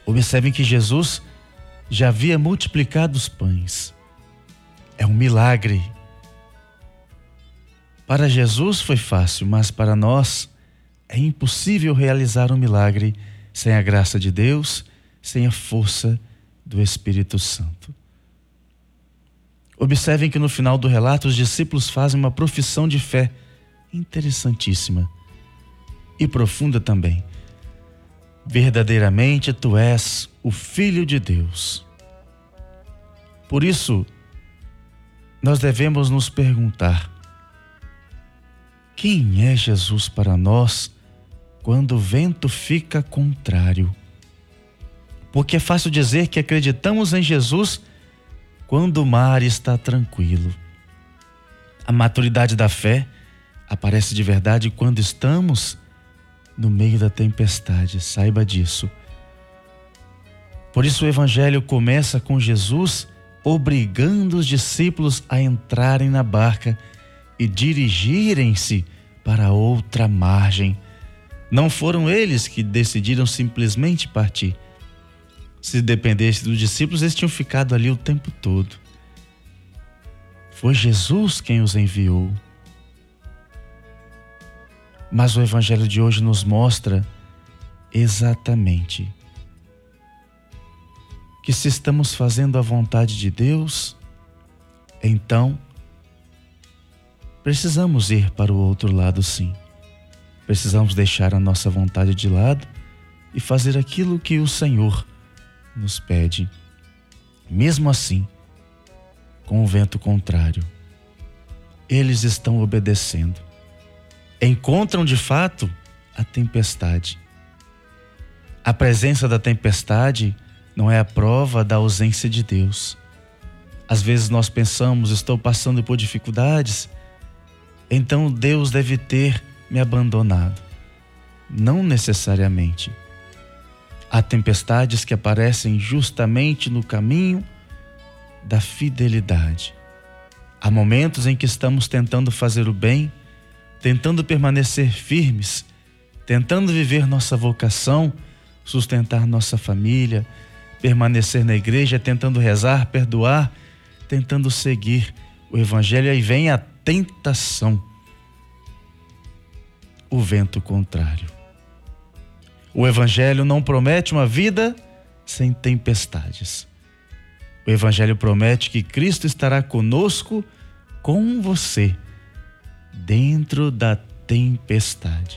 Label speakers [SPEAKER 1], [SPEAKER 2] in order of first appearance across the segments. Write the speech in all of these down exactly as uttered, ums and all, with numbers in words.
[SPEAKER 1] Observem que Jesus já havia multiplicado os pães. É um milagre. Para Jesus foi fácil, mas para nós é impossível realizar um milagre sem a graça de Deus, sem a força do Espírito Santo. Observem que no final do relato os discípulos fazem uma profissão de fé interessantíssima e profunda também. Verdadeiramente tu és o Filho de Deus. Por isso, nós devemos nos perguntar: quem é Jesus para nós quando o vento fica contrário? Porque é fácil dizer que acreditamos em Jesus quando o mar está tranquilo. A maturidade da fé aparece de verdade quando estamos no meio da tempestade, saiba disso. Por isso o Evangelho começa com Jesus obrigando os discípulos a entrarem na barca e dirigirem-se para outra margem. Não foram eles que decidiram simplesmente partir. Se dependesse dos discípulos, eles tinham ficado ali o tempo todo. Foi Jesus quem os enviou. Mas o Evangelho de hoje nos mostra exatamente que se estamos fazendo a vontade de Deus, então precisamos ir para o outro lado, sim. Precisamos deixar a nossa vontade de lado e fazer aquilo que o Senhor nos pede. Mesmo assim, com o vento contrário, eles estão obedecendo. Encontram de fato a tempestade. A presença da tempestade não é a prova da ausência de Deus. Às vezes nós pensamos: estou passando por dificuldades, então Deus deve ter me abandonado. Não necessariamente. Há tempestades que aparecem justamente no caminho da fidelidade. Há momentos em que estamos tentando fazer o bem, tentando permanecer firmes, tentando viver nossa vocação, sustentar nossa família, permanecer na igreja, tentando rezar, perdoar, tentando seguir o Evangelho. Aí vem a tentação, o vento contrário. O Evangelho não promete uma vida sem tempestades. O Evangelho promete que Cristo estará conosco, com você, dentro da tempestade.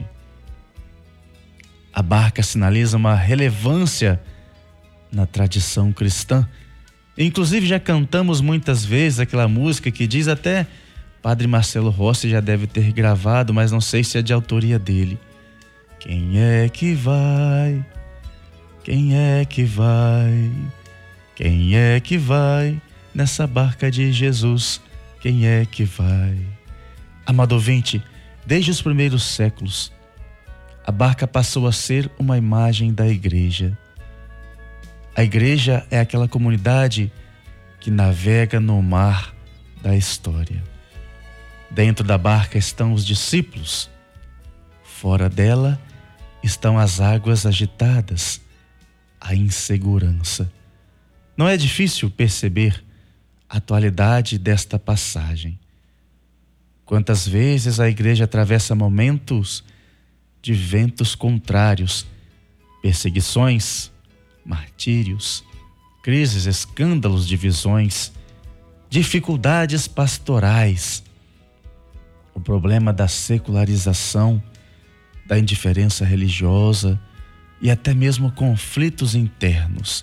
[SPEAKER 1] A barca sinaliza uma relevância na tradição cristã. Inclusive já cantamos muitas vezes aquela música que diz, até Padre Marcelo Rossi já deve ter gravado, mas não sei se é de autoria dele: quem é que vai? Quem é que vai? Quem é que vai nessa barca de Jesus? Quem é que vai? Amado ouvinte, desde os primeiros séculos, a barca passou a ser uma imagem da igreja. A igreja é aquela comunidade que navega no mar da história. Dentro da barca estão os discípulos. Fora dela estão as águas agitadas, a insegurança. Não é difícil perceber a atualidade desta passagem. Quantas vezes a igreja atravessa momentos de ventos contrários, perseguições, martírios, crises, escândalos, divisões, dificuldades pastorais, o problema da secularização, da indiferença religiosa e até mesmo conflitos internos.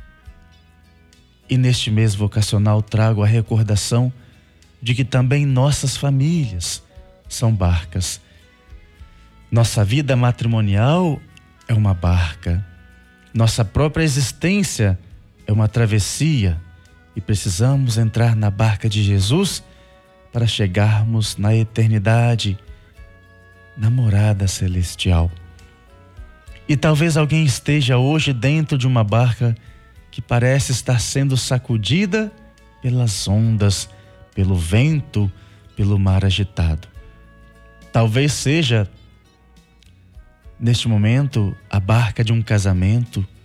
[SPEAKER 1] E neste mês vocacional trago a recordação de que também nossas famílias são barcas. Nossa vida matrimonial é uma barca. Nossa própria existência é uma travessia e precisamos entrar na barca de Jesus para chegarmos na eternidade, na morada celestial. E talvez alguém esteja hoje dentro de uma barca que parece estar sendo sacudida pelas ondas, pelo vento, pelo mar agitado. Talvez seja, neste momento, a barca de um casamento